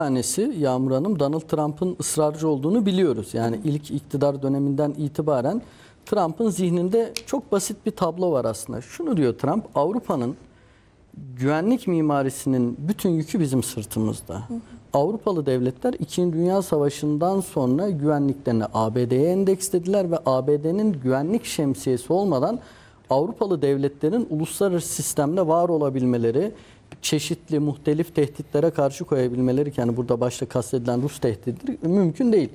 tanesi Yağmur Hanım, Donald Trump'ın ısrarcı olduğunu biliyoruz. Yani ilk iktidar döneminden itibaren Trump'ın zihninde çok basit bir tablo var aslında. Şunu diyor Trump: Avrupa'nın güvenlik mimarisinin bütün yükü bizim sırtımızda. Avrupalı devletler 2. Dünya Savaşı'ndan sonra güvenliklerini ABD'ye endekslediler ve ABD'nin güvenlik şemsiyesi olmadan Avrupalı devletlerin uluslararası sistemde var olabilmeleri, çeşitli muhtelif tehditlere karşı koyabilmeleri, yani burada başta kastedilen Rus tehdididir, mümkün değil.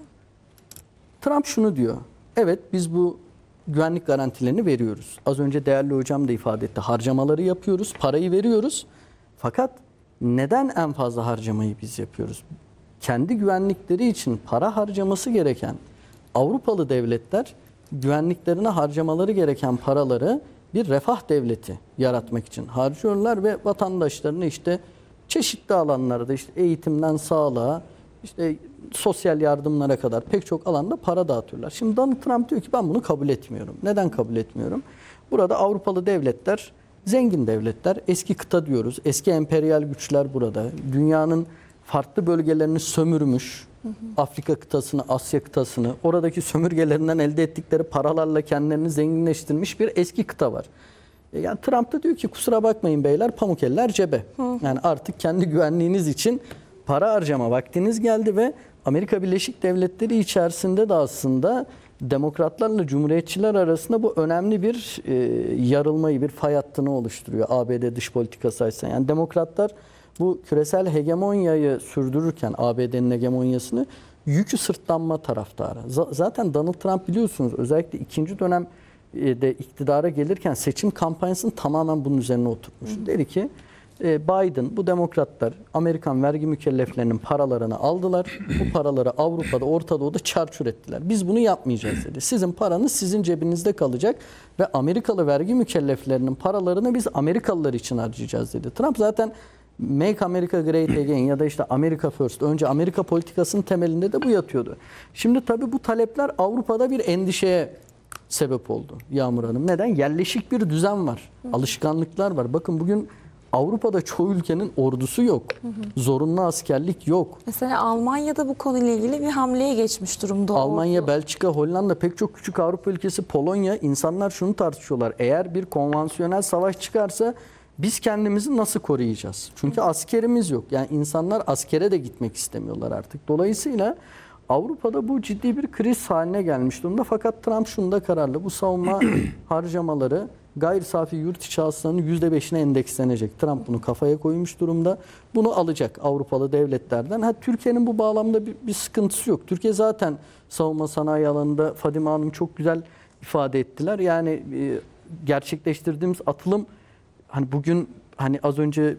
Trump şunu diyor: evet, biz bu güvenlik garantilerini veriyoruz. Az önce değerli hocam da ifade etti. Harcamaları yapıyoruz, parayı veriyoruz. Fakat neden en fazla harcamayı biz yapıyoruz? Kendi güvenlikleri için para harcaması gereken Avrupalı devletler güvenliklerine harcamaları gereken paraları bir refah devleti yaratmak için harcıyorlar ve vatandaşlarını işte çeşitli alanlarda, işte eğitimden sağlığa, işte sosyal yardımlara kadar pek çok alanda para dağıtıyorlar. Şimdi Donald Trump diyor ki ben bunu kabul etmiyorum. Neden kabul etmiyorum? Burada Avrupalı devletler, zengin devletler, eski kıta diyoruz. Eski emperyal güçler burada. Dünyanın farklı bölgelerini sömürmüş. Afrika kıtasını, Asya kıtasını, oradaki sömürgelerinden elde ettikleri paralarla kendilerini zenginleştirmiş bir eski kıta var. Yani Trump da diyor ki kusura bakmayın beyler, pamuk eller cebe. Yani artık kendi güvenliğiniz için para harcama vaktiniz geldi ve Amerika Birleşik Devletleri içerisinde de aslında demokratlarla cumhuriyetçiler arasında bu önemli bir yarılmayı, bir fay hattını oluşturuyor ABD dış politikası açısından. Yani demokratlar bu küresel hegemonyayı sürdürürken, ABD'nin hegemonyasını, yükü sırtlanma taraftarı. Zaten Donald Trump biliyorsunuz özellikle ikinci dönemde iktidara gelirken seçim kampanyasını tamamen bunun üzerine oturtmuş. Dedi ki Biden, bu demokratlar Amerikan vergi mükelleflerinin paralarını aldılar. Bu paraları Avrupa'da, Orta Doğu'da çarçur ettiler. Biz bunu yapmayacağız dedi. Sizin paranız sizin cebinizde kalacak ve Amerikalı vergi mükelleflerinin paralarını biz Amerikalılar için harcayacağız dedi. Trump zaten Make America Great Again ya da işte America First, önce Amerika politikasının temelinde de bu yatıyordu. Şimdi tabii bu talepler Avrupa'da bir endişeye sebep oldu Yağmur Hanım. Neden? Yerleşik bir düzen var, alışkanlıklar var. Bakın bugün Avrupa'da çoğu ülkenin ordusu yok. Zorunlu askerlik yok. Mesela Almanya'da bu konuyla ilgili bir hamleye geçmiş durumda. Almanya, Belçika, Hollanda, pek çok küçük Avrupa ülkesi, Polonya, insanlar şunu tartışıyorlar: eğer bir konvansiyonel savaş çıkarsa biz kendimizi nasıl koruyacağız? Çünkü askerimiz yok. Yani insanlar askere de gitmek istemiyorlar artık. Dolayısıyla Avrupa'da bu ciddi bir kriz haline gelmiş durumda. Fakat Trump şunda kararlı: bu savunma harcamaları gayri safi yurt içi hasılanın %5'ine endekslenecek. Trump bunu kafaya koymuş durumda. Bunu alacak Avrupalı devletlerden. Türkiye'nin bu bağlamda bir sıkıntısı yok. Türkiye zaten savunma sanayi alanında, Fadime Hanım çok güzel ifade ettiler. Yani gerçekleştirdiğimiz atılım, hani bugün, hani az önce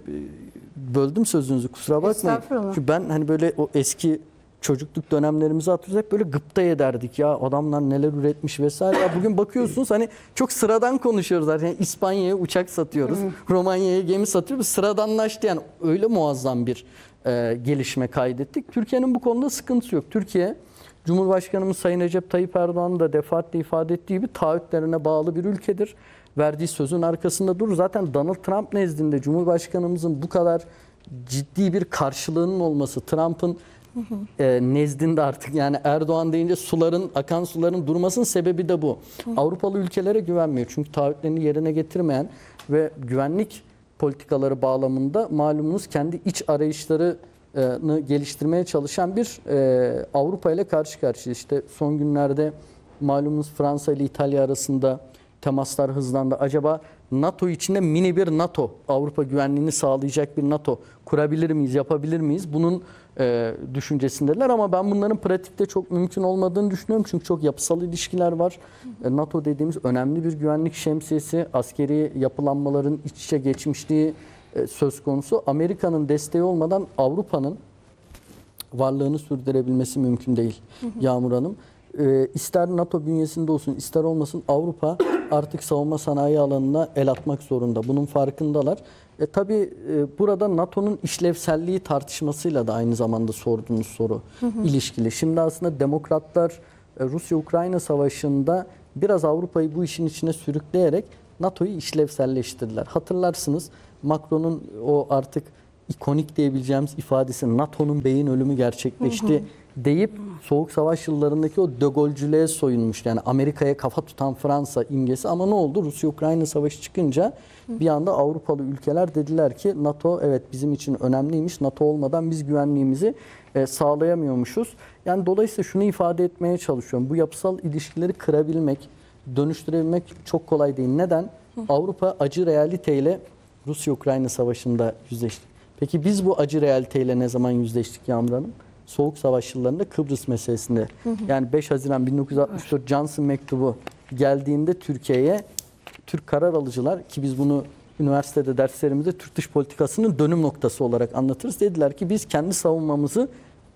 böldüm sözünüzü, kusura bakmayın. Çünkü ben hani böyle o eski çocukluk dönemlerimizi hatırlıyoruz. Hep böyle gıpta ederdik ya, adamlar neler üretmiş vesaire. Ya bugün bakıyorsunuz hani çok sıradan konuşuyoruz zaten. Yani İspanya'ya uçak satıyoruz, Romanya'ya gemi satıyoruz. Sıradanlaştı yani, öyle muazzam bir gelişme kaydettik. Türkiye'nin bu konuda sıkıntısı yok. Türkiye, Cumhurbaşkanımız Sayın Recep Tayyip Erdoğan'ın da defaatle ifade ettiği gibi taahhütlerine bağlı bir ülkedir. Verdiği sözün arkasında durur. Zaten Donald Trump nezdinde Cumhurbaşkanımızın bu kadar ciddi bir karşılığının olması, Trump'ın nezdinde artık, yani Erdoğan deyince akan suların durmasının sebebi de bu. Avrupalı ülkelere güvenmiyor. Çünkü taahhütlerini yerine getirmeyen ve güvenlik politikaları bağlamında malumunuz kendi iç arayışlarını geliştirmeye çalışan bir Avrupa ile karşı karşıya. İşte son günlerde malumunuz Fransa ile İtalya arasında temaslar hızlandı. Acaba NATO içinde mini bir NATO, Avrupa güvenliğini sağlayacak bir NATO kurabilir miyiz, yapabilir miyiz? Bunun düşüncesindeler ama ben bunların pratikte çok mümkün olmadığını düşünüyorum. Çünkü çok yapısal ilişkiler var. NATO dediğimiz önemli bir güvenlik şemsiyesi, askeri yapılanmaların iç içe geçmişliği söz konusu. Amerika'nın desteği olmadan Avrupa'nın varlığını sürdürebilmesi mümkün değil Yağmur Hanım. İster NATO bünyesinde olsun ister olmasın Avrupa artık savunma sanayi alanına el atmak zorunda. Bunun farkındalar. Tabii burada NATO'nun işlevselliği tartışmasıyla da aynı zamanda sorduğunuz soru ilişkili. Şimdi aslında demokratlar Rusya-Ukrayna savaşında biraz Avrupa'yı bu işin içine sürükleyerek NATO'yu işlevselleştirdiler. Hatırlarsınız Macron'un o artık ikonik diyebileceğimiz ifadesi NATO'nun beyin ölümü gerçekleşti deyip Soğuk Savaş yıllarındaki o De Gaulle'cülüğe soyunmuş. Yani Amerika'ya kafa tutan Fransa imgesi ama ne oldu? Rusya-Ukrayna savaşı çıkınca bir anda Avrupalı ülkeler dediler ki NATO evet bizim için önemliymiş. NATO olmadan biz güvenliğimizi sağlayamıyormuşuz. Yani dolayısıyla şunu ifade etmeye çalışıyorum. Bu yapısal ilişkileri kırabilmek, dönüştürebilmek çok kolay değil. Neden? Avrupa acı realiteyle Rusya-Ukrayna savaşında yüzleşti. Peki biz bu acı realiteyle ne zaman yüzleştik Yağmur Hanım? Soğuk Savaş yıllarında Kıbrıs meselesinde. Yani 5 Haziran 1964 Johnson mektubu geldiğinde Türkiye'ye Türk karar alıcılar ki biz bunu üniversitede derslerimizde Türk dış politikasının dönüm noktası olarak anlatırız. Dediler ki biz kendi savunmamızı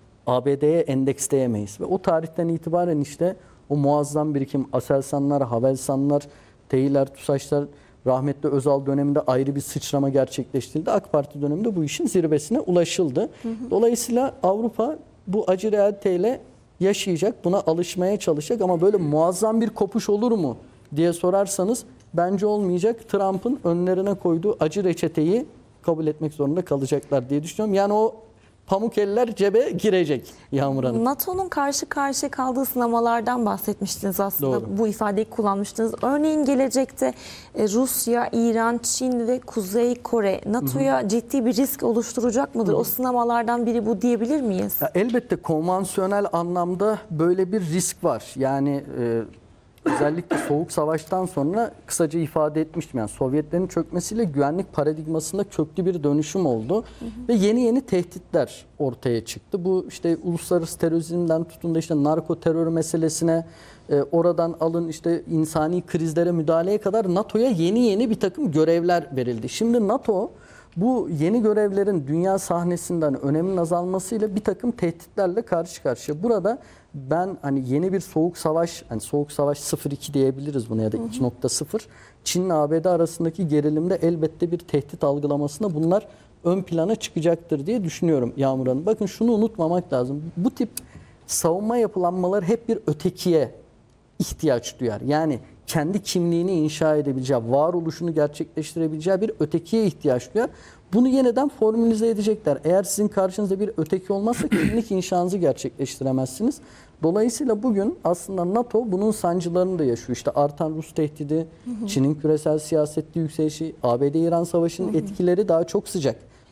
ABD'ye endeksleyemeyiz. Ve o tarihten itibaren işte o muazzam birikim Aselsanlar, Havelsanlar, Teyiler, TUSAŞlar, rahmetli Özal döneminde ayrı bir sıçrama gerçekleştirildi. AK Parti döneminde bu işin zirvesine ulaşıldı. Dolayısıyla Avrupa bu acı realiteyle yaşayacak, buna alışmaya çalışacak ama böyle muazzam bir kopuş olur mu diye sorarsanız bence olmayacak. Trump'ın önlerine koyduğu acı reçeteyi kabul etmek zorunda kalacaklar diye düşünüyorum. Yani o pamuk eller cebe girecek Yağmur Hanım. NATO'nun karşı karşıya kaldığı sınamalardan bahsetmiştiniz aslında. Doğru. Bu ifadeyi kullanmıştınız. Örneğin gelecekte Rusya, İran, Çin ve Kuzey Kore NATO'ya ciddi bir risk oluşturacak mıdır? O sınamalardan biri bu diyebilir miyiz? Ya elbette konvansiyonel anlamda böyle bir risk var. Yani özellikle Soğuk Savaş'tan sonra kısaca ifade etmiştim. Yani Sovyetlerin çökmesiyle güvenlik paradigmasında köklü bir dönüşüm oldu. Ve yeni tehditler ortaya çıktı. Bu işte uluslararası terörizmden tutun da işte narko terör meselesine, oradan alın işte insani krizlere müdahaleye kadar NATO'ya yeni bir takım görevler verildi. Şimdi NATO bu yeni görevlerin dünya sahnesinden öneminin azalmasıyla bir takım tehditlerle karşı karşıya. Burada ben hani yeni bir soğuk savaş, hani soğuk savaş 0-2 diyebiliriz buna ya da 2.0. Çin'le ABD arasındaki gerilimde elbette bir tehdit algılamasında bunlar ön plana çıkacaktır diye düşünüyorum Yağmur Hanım. Bakın şunu unutmamak lazım. Bu tip savunma yapılanmaları hep bir ötekiye ihtiyaç duyar. Yani kendi kimliğini inşa edebileceği, varoluşunu gerçekleştirebileceği bir ötekiye ihtiyaç duyar. Bunu yeniden formülize edecekler. Eğer sizin karşınızda bir öteki olmazsa kimlik inşanızı gerçekleştiremezsiniz. Dolayısıyla bugün aslında NATO bunun sancılarını da yaşıyor. İşte artan Rus tehdidi, Çin'in küresel siyasette yükselişi, ABD-İran savaşının etkileri daha çok sıcak.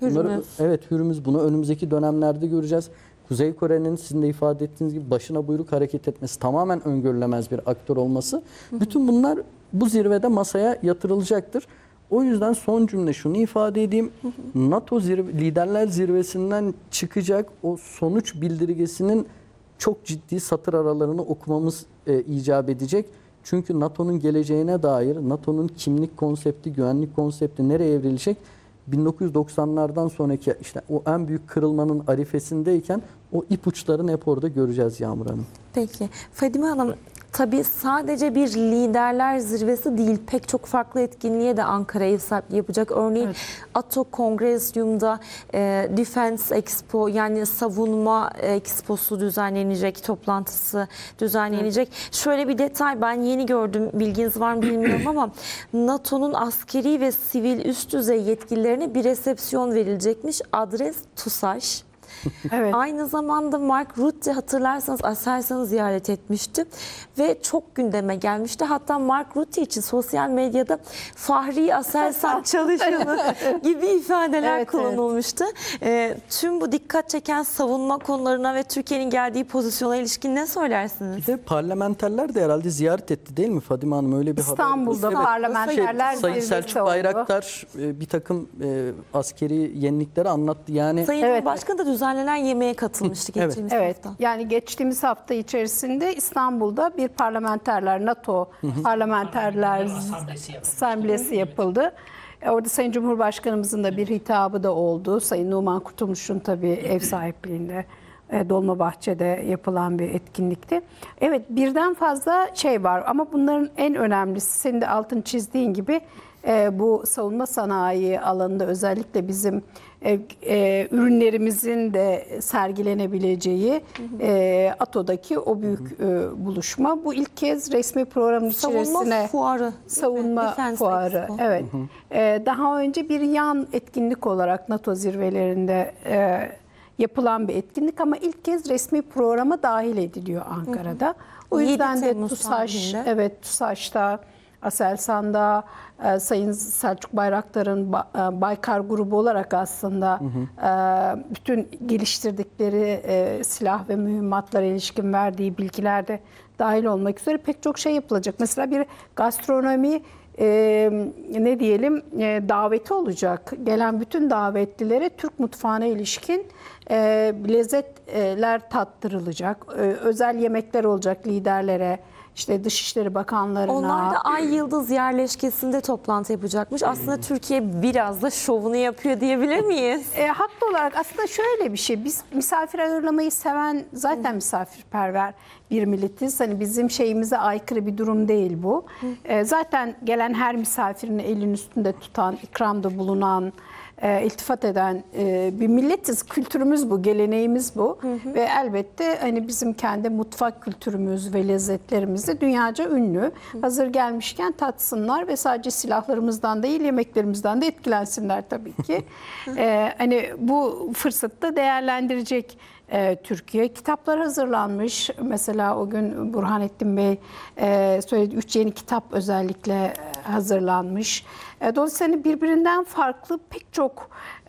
Hürmüz bunu önümüzdeki dönemlerde göreceğiz. Kuzey Kore'nin sizin de ifade ettiğiniz gibi başına buyruk hareket etmesi, tamamen öngörülemez bir aktör olması. Bütün bunlar bu zirvede masaya yatırılacaktır. O yüzden son cümle şunu ifade edeyim. NATO liderler zirvesinden çıkacak o sonuç bildirgesinin çok ciddi satır aralarını okumamız icap edecek. Çünkü NATO'nun geleceğine dair, NATO'nun kimlik konsepti, güvenlik konsepti nereye evrilecek? 1990'lardan sonraki işte o en büyük kırılmanın arifesindeyken o ipuçlarını hep orada göreceğiz Yağmur Hanım. Peki. Fadime Hanım, tabii sadece bir liderler zirvesi değil, pek çok farklı etkinliğe de Ankara ev sahipliği yapacak. Örneğin NATO Kongresyum'da Defense Expo, yani savunma exposu düzenlenecek, toplantısı düzenlenecek. Şöyle bir detay ben yeni gördüm, bilginiz var mı bilmiyorum ama NATO'nun askeri ve sivil üst düzey yetkililerine bir resepsiyon verilecekmiş. Adres TUSAŞ. Evet. Aynı zamanda Mark Rutte, hatırlarsanız Aselsan'ı ziyaret etmişti ve çok gündeme gelmişti. Hatta Mark Rutte için sosyal medyada Fahri Aselsan çalışanı gibi ifadeler kullanılmıştı. Tüm bu dikkat çeken savunma konularına ve Türkiye'nin geldiği pozisyona ilişkin ne söylersiniz? Bir de parlamenterler de herhalde ziyaret etti değil mi Fadime Hanım? Öyle bir İstanbul'da haber. parlamenterler Sayın zirvesi Selçuk oldu. Bayraktar bir takım askeri yenilikleri anlattı. Yani Sayın Cumhurbaşkanı da düzenlenen yemeğe katılmıştı geçtiğimiz Evet, hafta. yani geçtiğimiz hafta içerisinde İstanbul'da bir parlamenterler, NATO parlamenterler asamblesi yapıldı. Orada Sayın Cumhurbaşkanımızın da bir hitabı da oldu. Sayın Numan Kurtulmuş'un tabii ev sahipliğinde Dolmabahçe'de yapılan bir etkinlikti. Evet, birden fazla şey var ama bunların en önemlisi senin de altını çizdiğin gibi bu savunma sanayi alanında özellikle bizim ürünlerimizin de sergilenebileceği ATO'daki o büyük buluşma. Bu ilk kez resmi programın içerisine Savunma fuarı. savunma Defense fuarı. Expo. Evet. Daha önce bir yan etkinlik olarak NATO zirvelerinde yapılan bir etkinlik ama ilk kez resmi programa dahil ediliyor Ankara'da. O 7 yüzden de Temmuz tarihinde. TUSAŞ'ta, Aselsan'da, Sayın Selçuk Bayraktar'ın Baykar grubu olarak aslında bütün geliştirdikleri silah ve mühimmatlara ilişkin verdiği bilgilerde dahil olmak üzere pek çok şey yapılacak. Mesela bir gastronomi ne diyelim daveti olacak. Gelen bütün davetlilere Türk mutfağına ilişkin lezzetler tattırılacak. Özel yemekler olacak liderlere, işte Dışişleri Bakanlarına. Onlar da Ay Yıldız yerleşkesinde toplantı yapacakmış. Aslında Türkiye biraz da şovunu yapıyor diyebilir miyiz? Haklı olarak aslında şöyle bir şey. Biz misafir ağırlamayı seven, zaten misafirperver bir milletiz. Hani bizim şeyimize aykırı bir durum değil bu. Zaten gelen her misafirin elinin üstünde tutan, ikramda bulunan, iltifat eden bir milletiz. Kültürümüz bu, geleneğimiz bu. Ve elbette hani bizim kendi mutfak kültürümüz ve lezzetlerimiz de dünyaca ünlü. Hazır gelmişken tatsınlar ve sadece silahlarımızdan değil yemeklerimizden de etkilensinler tabii ki. Hani bu fırsatı da değerlendirecek Türkiye. Kitaplar hazırlanmış. Mesela o gün Burhanettin Bey söyledi. 3 yeni kitap özellikle hazırlanmış. Dolayısıyla birbirinden farklı pek çok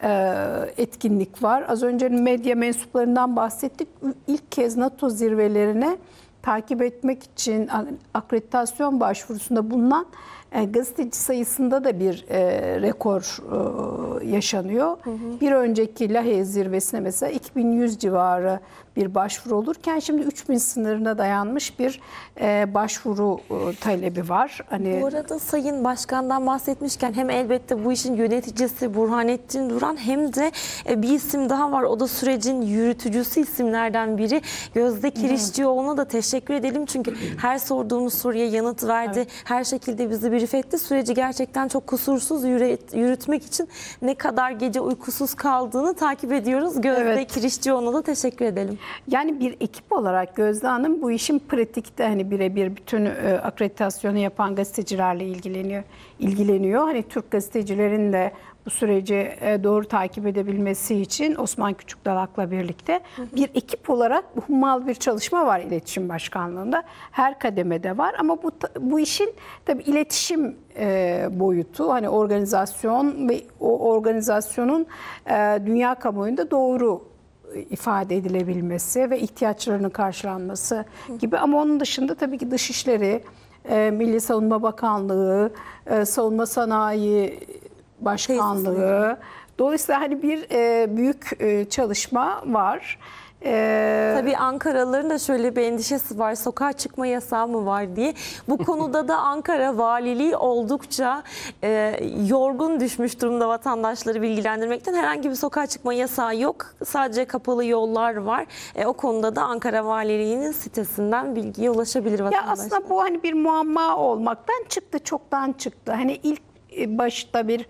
etkinlik var. Az önce medya mensuplarından bahsettik. İlk kez NATO zirvelerine takip etmek için akreditasyon başvurusunda bulunan gazeteci sayısında da bir rekor yaşanıyor. Bir önceki Lahey zirvesine mesela 2100 civarı bir başvuru olurken şimdi 3000 sınırına dayanmış bir başvuru talebi var. Hani Bu arada Sayın Başkan'dan bahsetmişken hem elbette bu işin yöneticisi Burhanettin Duran hem de bir isim daha var. O da sürecin yürütücüsü isimlerden biri. Gözde Kirişçioğlu'na da teşekkür edelim. Çünkü her sorduğumuz soruya yanıt verdi. Evet. Her şekilde bizi brief etti. Süreci gerçekten çok kusursuz yürütmek için ne kadar gece uykusuz kaldığını takip ediyoruz. Gözde Kirişçioğlu'na da teşekkür edelim. Yani bir ekip olarak Gözde Hanım bu işin pratikte hani birebir bütün akreditasyonu yapan gazetecilerle ilgileniyor. Hani Türk gazetecilerin de bu süreci doğru takip edebilmesi için Osman Küçükdalak'la birlikte bir ekip olarak hummalı bir çalışma var İletişim Başkanlığı'nda. Her kademede var ama bu işin tabii iletişim boyutu, hani organizasyon ve o organizasyonun dünya kamuoyunda doğru ifade edilebilmesi ve ihtiyaçlarının karşılanması gibi. Ama onun dışında tabii ki Dışişleri, Milli Savunma Bakanlığı, Savunma Sanayi Başkanlığı. Dolayısıyla hani bir büyük çalışma var. Tabii Ankaralıların da şöyle bir endişesi var. Sokağa çıkma yasağı mı var diye. Bu konuda da Ankara Valiliği oldukça yorgun düşmüş durumda vatandaşları bilgilendirmekten. Herhangi bir sokağa çıkma yasağı yok. Sadece kapalı yollar var. O konuda da Ankara Valiliği'nin sitesinden bilgiye ulaşabilir vatandaşlar. Ya aslında bu hani bir muamma olmaktan çıktı, çoktan çıktı. Hani ilk başta bir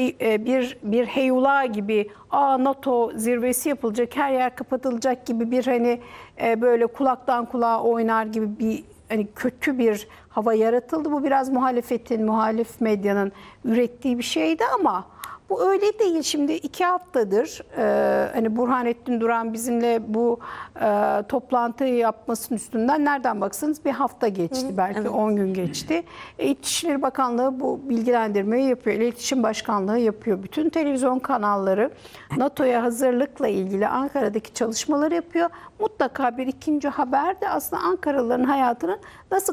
heyula gibi NATO zirvesi yapılacak, her yer kapatılacak gibi bir hani böyle kulaktan kulağa oynar gibi bir hani kötü bir hava yaratıldı. Bu biraz muhalif medyanın ürettiği bir şeydi ama bu öyle değil. Şimdi 2 haftadır hani Burhanettin Duran bizimle bu toplantıyı yapmasının üstünden nereden baksanız bir hafta geçti. Belki 10 gün geçti. İçişleri Bakanlığı bu bilgilendirmeyi yapıyor. İletişim Başkanlığı yapıyor. Bütün televizyon kanalları NATO'ya hazırlıkla ilgili Ankara'daki çalışmaları yapıyor. Mutlaka bir ikinci haber de aslında Ankaralıların hayatının nasıl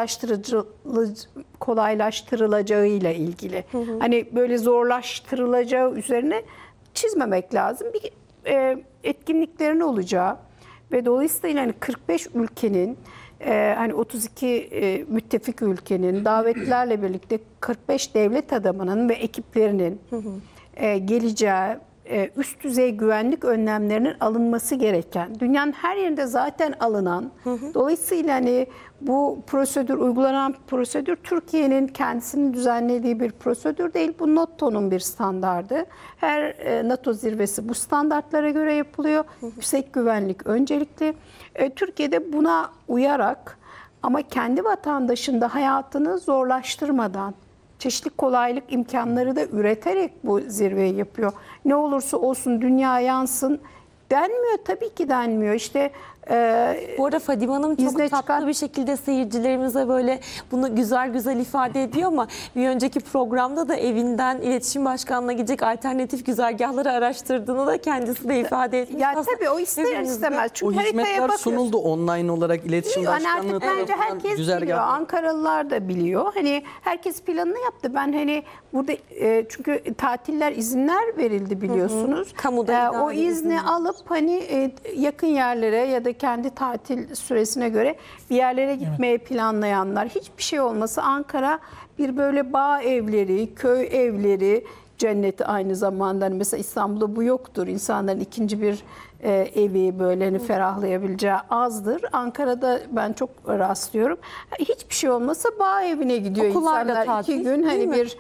kolaylaştırılacağıyla ilgili. Hani böyle zorlaştırılacağı üzerine çizmemek lazım. Bir etkinliklerin olacağı ve dolayısıyla hani 45 ülkenin hani 32 müttefik ülkenin davetlerle birlikte 45 devlet adamının ve ekiplerinin geleceği üst düzey güvenlik önlemlerinin alınması gereken, dünyanın her yerinde zaten alınan, dolayısıyla hani bu prosedür, uygulanan prosedür Türkiye'nin kendisinin düzenlediği bir prosedür değil. Bu NATO'nun bir standardı. Her NATO zirvesi bu standartlara göre yapılıyor. Yüksek güvenlik öncelikli. Türkiye'de buna uyarak ama kendi vatandaşın da hayatını zorlaştırmadan, çeşitli kolaylık imkanları da üreterek bu zirveyi yapıyor. Ne olursa olsun dünya yansın denmiyor, tabii ki denmiyor. İşte Bu arada Fadime Hanım çok İzne tatlı çıkan- bir şekilde seyircilerimize böyle bunu güzel güzel ifade ediyor ama bir önceki programda da evinden iletişim başkanlığına gidecek alternatif güzergahları araştırdığını da kendisi de ifade etmiş. ya Aslında tabii o ister hepimiz de- istemez. O Çünkü haritaya hizmetler bakıyorsun. sunuldu online olarak iletişim Yani başkanlığı artık bence tarafından herkes biliyor. güzergah. Ankaralılar da biliyor. Hani herkes planını yaptı. Ben hani burada çünkü tatiller, izinler verildi biliyorsunuz. Kamuda O idare izni izinler. alıp hani yakın yerlere ya da kendi tatil süresine göre bir yerlere gitmeye planlayanlar, hiçbir şey olmasa Ankara bir böyle bağ evleri, köy evleri cenneti aynı zamanda. Hani mesela İstanbul'da bu yoktur. İnsanların ikinci bir evi böyle hani ferahlayabileceği azdır. Ankara'da ben çok rastlıyorum. Hiçbir şey olmasa bağ evine gidiyor Okullarda insanlar. tatil, 2 gün değil hani mi? bir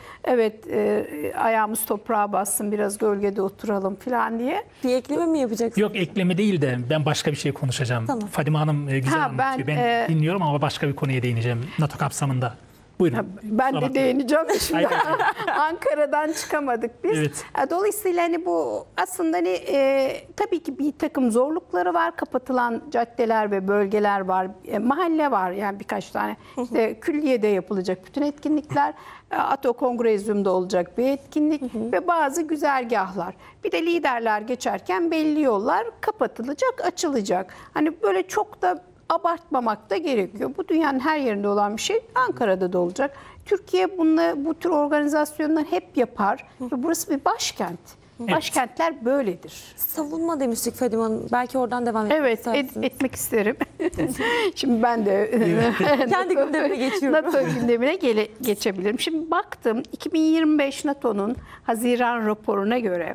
ayağımız toprağa bassın, biraz gölgede oturalım falan diye. Bir ekleme mi yapacaksın? Yok, ekleme değil de ben başka bir şey konuşacağım. Tamam. Fadime Hanım güzel Ha, anlatıyor. ben, Ben dinliyorum ama başka bir konuya değineceğim NATO kapsamında. Buyurun. Ben Kusura de bakmayın. değineceğim de şimdi. Hayır, Ankara'dan çıkamadık biz. Evet. Dolayısıyla hani bu aslında hani tabii ki bir takım zorlukları var. Kapatılan caddeler ve bölgeler var. Mahalle var yani birkaç tane. İşte külliyede yapılacak bütün etkinlikler. Ato Kongrezyum'da olacak bir etkinlik ve bazı güzergahlar. Bir de liderler geçerken belli yollar kapatılacak, açılacak. Hani böyle çok da abartmamak da gerekiyor. Bu dünyanın her yerinde olan bir şey. Ankara'da da olacak. Türkiye bu tür organizasyonlar hep yapar. Ve burası bir başkent. Başkentler böyledir. Savunma demiştik Fadime Hanım. Belki oradan devam etmek Evet, istersiniz. etmek isterim. Şimdi ben de Kendi gündemine geçiyorum. NATO gündemine geçebilirim. Şimdi baktım 2025 NATO'nun Haziran raporuna göre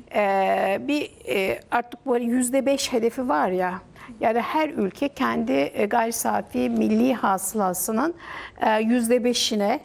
artık bu %5 hedefi var ya. Yani her ülke kendi gayri safi milli hasılasının %5'ine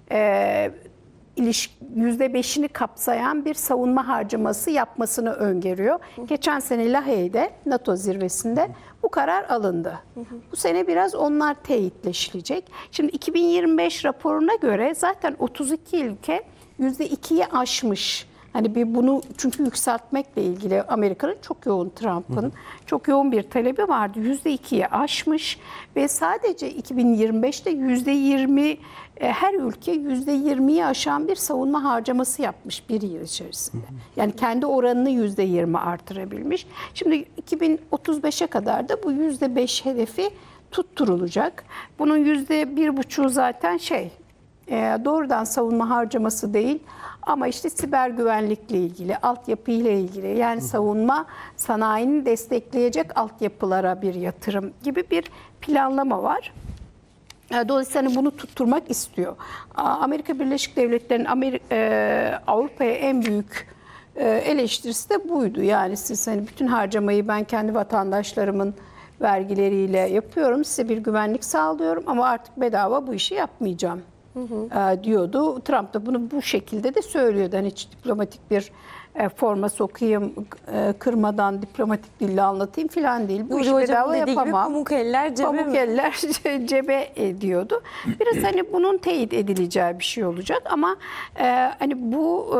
%5'ini kapsayan bir savunma harcaması yapmasını öngörüyor. Geçen sene Lahey'de NATO zirvesinde bu karar alındı. Bu sene biraz onlar teyitleşilecek. Şimdi 2025 raporuna göre zaten 32 ülke %2'yi aşmış. Hani bunu çünkü yükseltmekle ilgili Amerika'nın çok yoğun, Trump'ın çok yoğun bir talebi vardı. %2'yi aşmış ve sadece 2025'te %20 her ülke %20'yi aşan bir savunma harcaması yapmış bir yıl içerisinde. Yani kendi oranını %20 artırabilmiş. Şimdi 2035'e kadar da bu %5 hedefi tutturulacak. Bunun %1,5'u zaten doğrudan savunma harcaması değil ama işte siber güvenlikle ilgili, altyapıyla ilgili, yani savunma sanayini destekleyecek altyapılara bir yatırım gibi bir planlama var. Dolayısıyla bunu tutturmak istiyor. Amerika Birleşik Devletleri'nin Avrupa'ya en büyük eleştirisi de buydu. Yani siz hani bütün harcamayı ben kendi vatandaşlarımın vergileriyle yapıyorum, size bir güvenlik sağlıyorum ama artık bedava bu işi yapmayacağım diyordu. Trump da bunu bu şekilde de söylüyordu. Hani hiç diplomatik bir forma sokayım, kırmadan diplomatik dille anlatayım falan değil. Bu işi Hocam bedava dediği gibi yapamam. pamuk eller cebe Pamuk mi? eller cebe diyordu. Biraz hani bunun teyit edileceği bir şey olacak ama hani bu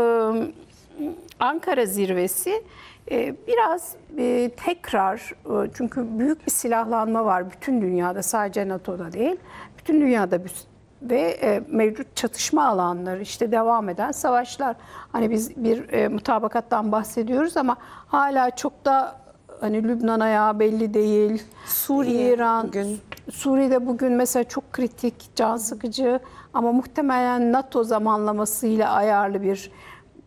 Ankara zirvesi biraz tekrar çünkü büyük bir silahlanma var bütün dünyada, sadece NATO'da değil. Bütün dünyada ve mevcut çatışma alanları, işte devam eden savaşlar. Hani biz bir mutabakattan bahsediyoruz ama hala çok da hani Lübnan ayağı belli değil. Suriye İran, bugün. Suriye'de bugün mesela çok kritik, can sıkıcı ama muhtemelen NATO zamanlamasıyla ayarlı bir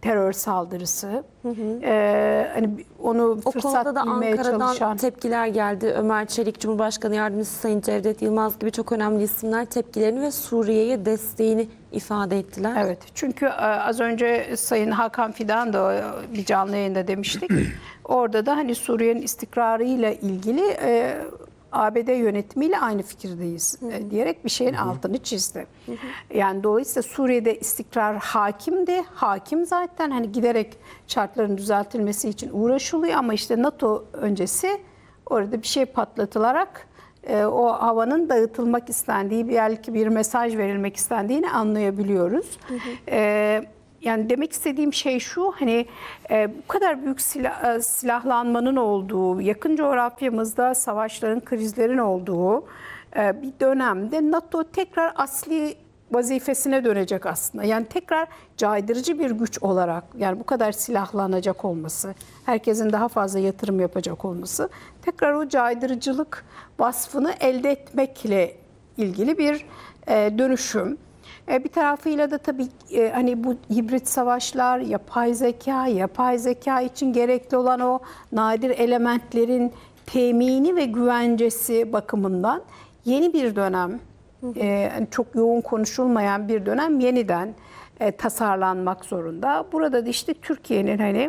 terör saldırısı. Hani onu O fırsat konuda da bilmeye Ankara'dan çalışan. tepkiler geldi. Ömer Çelik, Cumhurbaşkanı Yardımcısı Sayın Cevdet Yılmaz gibi çok önemli isimler tepkilerini ve Suriye'ye desteğini ifade ettiler. Evet, çünkü az önce Sayın Hakan Fidan da bir canlı yayında demiştik. Orada da hani Suriye'nin istikrarıyla ilgili ABD yönetimiyle aynı fikirdeyiz diyerek bir şeyin altını çizdi. Yani dolayısıyla Suriye'de istikrar hakimdi. Hakim zaten hani giderek şartların düzeltilmesi için uğraşılıyor ama işte NATO öncesi orada bir şey patlatılarak o havanın dağıtılmak istendiği, belki bir mesaj verilmek istendiğini anlayabiliyoruz. Yani demek istediğim şey şu, hani bu kadar büyük silahlanmanın olduğu, yakın coğrafyamızda savaşların, krizlerin olduğu bir dönemde NATO tekrar asli vazifesine dönecek aslında. Yani tekrar caydırıcı bir güç olarak, yani bu kadar silahlanacak olması, herkesin daha fazla yatırım yapacak olması, tekrar o caydırıcılık vasfını elde etmekle ilgili bir dönüşüm. Bir tarafıyla da tabii hani bu hibrit savaşlar, yapay zeka için gerekli olan o nadir elementlerin temini ve güvencesi bakımından yeni bir dönem, çok yoğun konuşulmayan bir dönem yeniden tasarlanmak zorunda. Burada da işte Türkiye'nin hani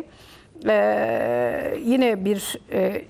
yine bir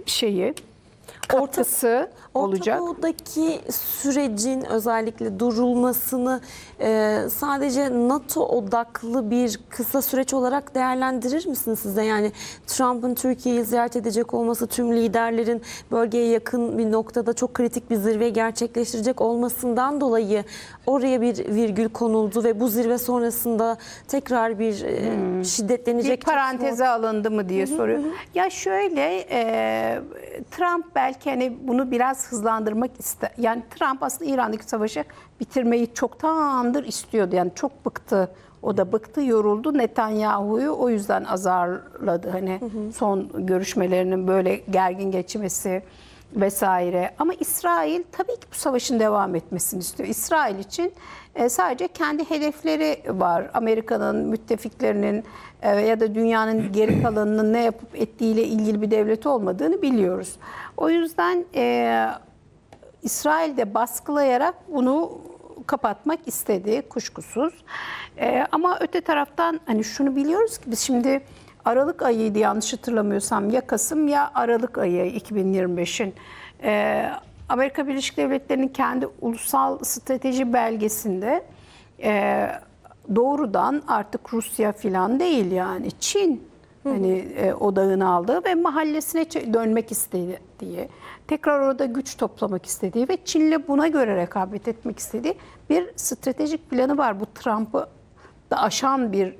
katkısı olacak. Orta Doğu'daki sürecin özellikle durulmasını sadece NATO odaklı bir kısa süreç olarak değerlendirir misiniz siz de? Yani Trump'ın Türkiye'yi ziyaret edecek olması, tüm liderlerin bölgeye yakın bir noktada çok kritik bir zirve gerçekleştirecek olmasından dolayı oraya bir virgül konuldu ve bu zirve sonrasında tekrar bir şiddetlenecek. Bir paranteze alındı mı diye soruyor. Ya şöyle, Trump belki hani bunu biraz hızlandırmak ister. Yani Trump aslında İran'daki savaşı bitirmeyi çoktandır istiyordu. Yani çok bıktı. O da bıktı, yoruldu. Netanyahu'yu o yüzden azarladı. Hani son görüşmelerinin böyle gergin geçmesi vesaire. Ama İsrail tabii ki bu savaşın devam etmesini istiyor. İsrail için sadece kendi hedefleri var. Amerika'nın, müttefiklerinin ya da dünyanın geri kalanının ne yapıp ettiğiyle ilgili bir devlet olmadığını biliyoruz. O yüzden İsrail de baskılayarak bunu kapatmak istedi kuşkusuz. Ama öte taraftan hani şunu biliyoruz ki biz şimdi Aralık ayıydı yanlış hatırlamıyorsam, ya Kasım ya Aralık ayı 2025'in. Amerika Birleşik Devletleri'nin kendi ulusal strateji belgesinde doğrudan artık Rusya falan değil, yani Çin hani odağını aldığı ve mahallesine dönmek istediği, tekrar orada güç toplamak istediği ve Çin'le buna göre rekabet etmek istediği bir stratejik planı var. Bu Trump'ı da aşan bir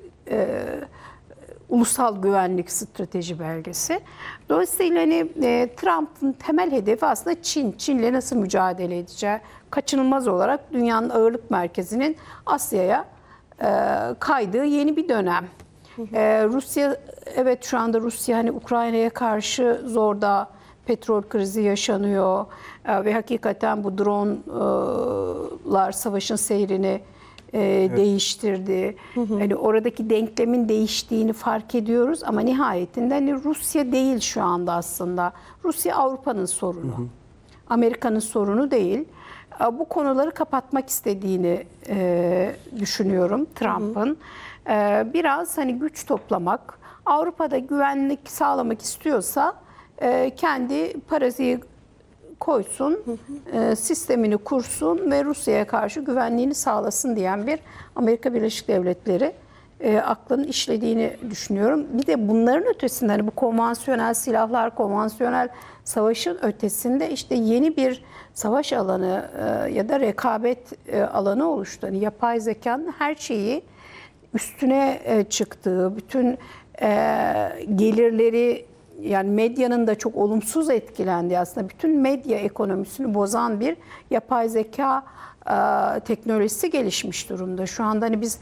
ulusal güvenlik strateji belgesi. Dolayısıyla hani Trump'ın temel hedefi aslında Çin. Çin'le nasıl mücadele edeceği, kaçınılmaz olarak dünyanın ağırlık merkezinin Asya'ya kaydığı yeni bir dönem. Rusya, evet şu anda Rusya hani Ukrayna'ya karşı zorda, petrol krizi yaşanıyor ve hakikaten bu dronlar savaşın seyrini değiştirdi. Yani oradaki denklemin değiştiğini fark ediyoruz ama nihayetinde hani Rusya değil şu anda aslında. Rusya Avrupa'nın sorunu. Amerika'nın sorunu değil. Bu konuları kapatmak istediğini düşünüyorum Trump'ın. Biraz hani güç toplamak, Avrupa'da güvenlik sağlamak istiyorsa kendi paraziti koysun, sistemini kursun ve Rusya'ya karşı güvenliğini sağlasın diyen bir Amerika Birleşik Devletleri aklının işlediğini düşünüyorum. Bir de bunların ötesinde hani bu konvansiyonel silahlar, konvansiyonel savaşın ötesinde işte yeni bir savaş alanı ya da rekabet alanı oluştu. Yani yapay zekanın her şeyi üstüne çıktığı, bütün gelirleri, yani medyanın da çok olumsuz etkilendiği, aslında bütün medya ekonomisini bozan bir yapay zeka teknolojisi gelişmiş durumda. Şu anda hani biz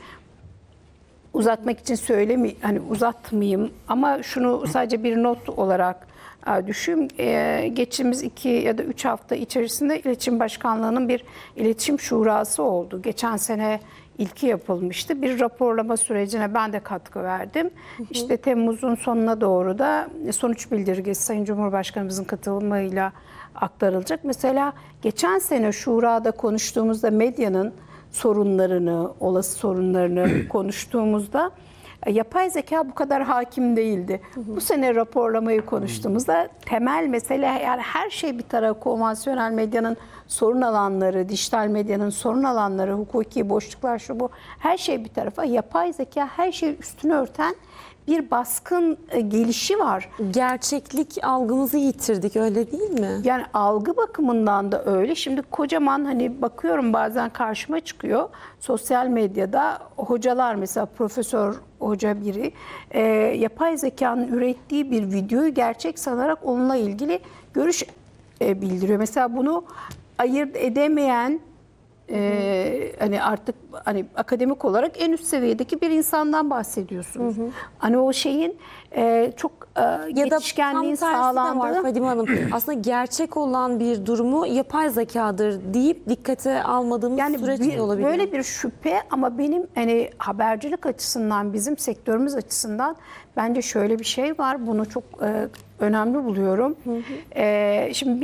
uzatmak için hani uzatmayayım ama şunu sadece bir not olarak düşün. Geçtiğimiz 2 ya da 3 hafta içerisinde İletişim Başkanlığı'nın bir iletişim şurası oldu. Geçen sene ilki yapılmıştı. Bir raporlama sürecine ben de katkı verdim. İşte Temmuz'un sonuna doğru da sonuç bildirgesi Sayın Cumhurbaşkanımızın katılımıyla aktarılacak. Mesela geçen sene şurada konuştuğumuzda medyanın sorunlarını, olası sorunlarını konuştuğumuzda yapay zeka bu kadar hakim değildi. Bu sene raporlamayı konuştuğumuzda temel mesele, yani her şey bir tarafa, konvansiyonel medyanın sorun alanları, dijital medyanın sorun alanları, hukuki boşluklar, şu bu, her şey bir tarafa, yapay zeka her şeyin üstünü örten bir baskın gelişi var. Gerçeklik algımızı yitirdik, öyle değil mi? Yani algı bakımından da öyle. Şimdi kocaman, hani bakıyorum bazen karşıma çıkıyor sosyal medyada hocalar, mesela profesör hoca biri yapay zekanın ürettiği bir videoyu gerçek sanarak onunla ilgili görüş bildiriyor. Mesela bunu ayırt edemeyen hani artık hani akademik olarak en üst seviyedeki bir insandan bahsediyorsunuz. Hani o şeyin çok Ya da yetişkenliğin tam tersi de var sağlandığı. Fadime Hanım. Aslında gerçek olan bir durumu yapay zekadır deyip dikkate almadığımız Yani süreç de olabilir. böyle bir şüphe, ama benim hani habercilik açısından, bizim sektörümüz açısından bence şöyle bir şey var. Bunu çok önemli buluyorum. Şimdi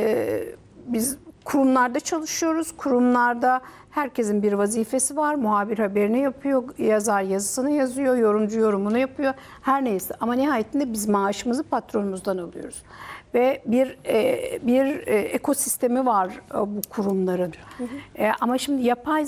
biz kurumlarda çalışıyoruz. Kurumlarda herkesin bir vazifesi var. Muhabir haberini yapıyor, yazar yazısını yazıyor, yorumcu yorumunu yapıyor. Her neyse, ama nihayetinde biz maaşımızı patronumuzdan alıyoruz. Ve bir ekosistemi var bu kurumların. Ama şimdi yapay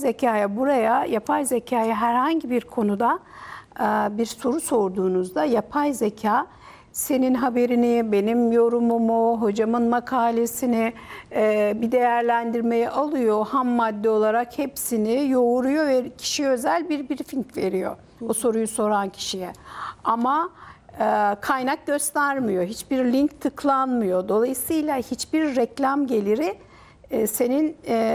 zekaya herhangi bir konuda bir soru sorduğunuzda, yapay zeka senin haberini, benim yorumumu, hocamın makalesini bir değerlendirmeye alıyor. Ham madde olarak hepsini yoğuruyor ve kişiye özel bir briefing veriyor o soruyu soran kişiye. Ama kaynak göstermiyor, hiçbir link tıklanmıyor. Dolayısıyla hiçbir reklam geliri senin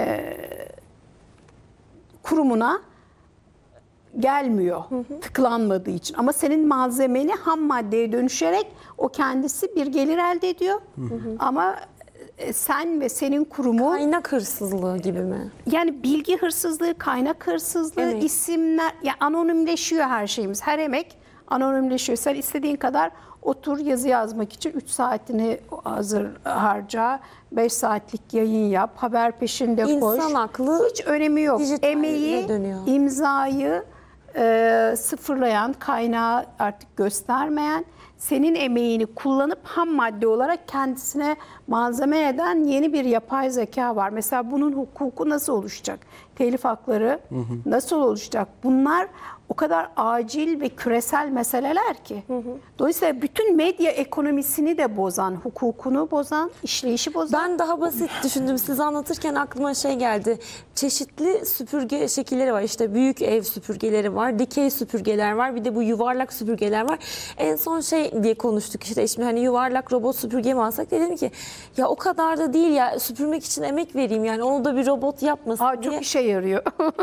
kurumuna gelmiyor, tıklanmadığı için. Ama senin malzemeni ham maddeye dönüşerek o kendisi bir gelir elde ediyor. Ama sen ve senin kurumun, Kaynak hırsızlığı gibi mi? yani bilgi hırsızlığı, kaynak hırsızlığı, Evet. isimler, ya anonimleşiyor her şeyimiz. Her emek anonimleşiyor. Sen istediğin kadar otur, yazı yazmak için 3 saatini hazır harca, 5 saatlik yayın yap, haber peşinde koş. İnsan aklı Hiç önemi yok. dijitale Emeği, dönüyor. imzayı sıfırlayan, kaynağı artık göstermeyen, senin emeğini kullanıp ham madde olarak kendisine malzeme eden yeni bir yapay zeka var. Mesela bunun hukuku nasıl oluşacak? Telif hakları nasıl oluşacak? Bunlar o kadar acil ve küresel meseleler ki. Dolayısıyla bütün medya ekonomisini de bozan, hukukunu bozan, işleyişi bozan. Ben daha basit düşündüm. Siz anlatırken aklıma şey geldi. Çeşitli süpürge şekilleri var. İşte büyük ev süpürgeleri var, dikey süpürgeler var, bir de bu yuvarlak süpürgeler var. En son şey diye konuştuk, işte şimdi hani yuvarlak robot süpürge mi alsak, dedim ki ya o kadar da değil ya, süpürmek için emek vereyim, yani onu da bir robot yapmasın Çok diye. işe yarıyor.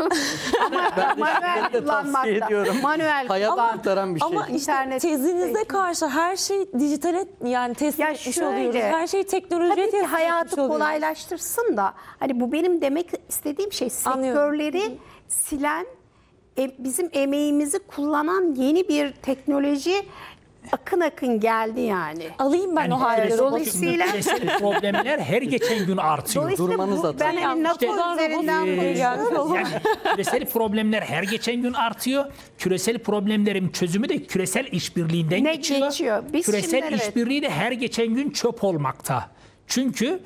Ama manuel kullanmakta. ediyorum. Manuel Hayat kullan. kurtaran bir şey. Ama işte İnternet- tezinize karşı her şey dijitale, yani teslim Ya etmiş şöyle, oluyoruz. Her şey teknolojiye Tabii ki teslim hayatı etmiş oluyoruz. kolaylaştırsın da, hani bu benim demek istediğim şey, Anlıyorum. sektörleri silen, bizim emeğimizi kullanan yeni bir teknoloji akın akın geldi yani. Alayım ben o halde robotu. Dolayısıyla- küresel problemler her geçen gün artıyor. Dolayısıyla Durmanız da ben hani NATO İşte- üzerinden konuşuyorum. Yani küresel problemler her geçen gün artıyor. Küresel problemlerin çözümü de küresel işbirliğinden geçiyor. Biz Küresel şimdi, evet. işbirliği de her geçen gün çöp olmakta. Çünkü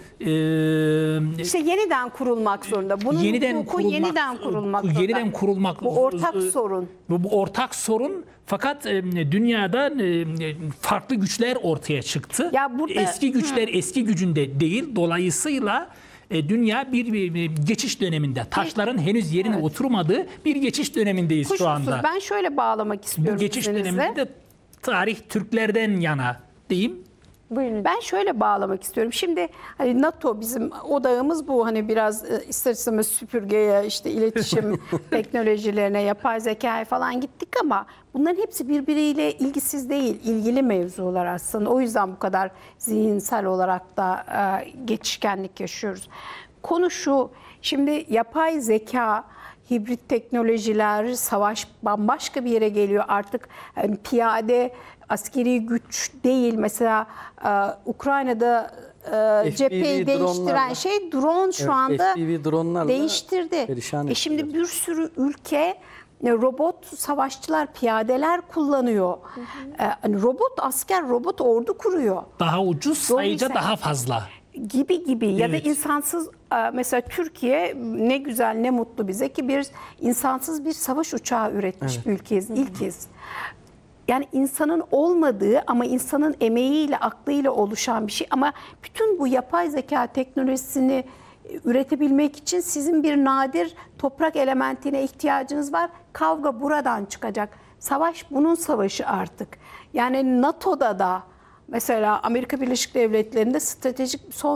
İşte yeniden kurulmak zorunda. Bunun hukuku yeniden kurulmak zorunda. yeniden kurulmak Bu ortak sorun. Bu ortak sorun, fakat dünyada farklı güçler ortaya çıktı. Ya burada- eski güçler eski gücünde değil. Dolayısıyla dünya bir geçiş döneminde. Taşların henüz yerine oturmadığı bir geçiş dönemindeyiz şu anda. Kuşkusuz. Ben şöyle bağlamak Bu istiyorum geçiş izninizle. döneminde de tarih Türklerden yana diyeyim. Buyurun. Ben şöyle bağlamak istiyorum. Şimdi hani NATO bizim odağımız bu. Hani biraz ister istemez süpürgeye, işte iletişim teknolojilerine, yapay zekaya falan gittik ama bunların hepsi birbiriyle ilgisiz değil, ilgili mevzular aslında. O yüzden bu kadar zihinsel olarak da geçişkenlik yaşıyoruz. Konu şu, şimdi yapay zeka, hibrit teknolojiler, savaş bambaşka bir yere geliyor. Artık piyade askeri güç değil. Mesela Ukrayna'da cepheyi değiştiren şey drone şu anda FPV dronlarla değiştirdi. perişan Şimdi ettiler. bir sürü ülke robot savaşçılar, piyadeler kullanıyor. Hani robot asker, robot ordu kuruyor. Daha ucuz, sayıca Dolayısıyla- daha fazla. Gibi ya da Evet. insansız, mesela Türkiye ne güzel ne mutlu bize ki bir insansız bir savaş uçağı üretmiş bir ülkeyiz, ilkiz. Yani insanın olmadığı ama insanın emeğiyle, aklıyla oluşan bir şey ama bütün bu yapay zeka teknolojisini üretebilmek için sizin bir nadir toprak elementine ihtiyacınız var. Kavga buradan çıkacak. Savaş bunun savaşı artık. Yani NATO'da da mesela Amerika Birleşik Devletleri'nde stratejik son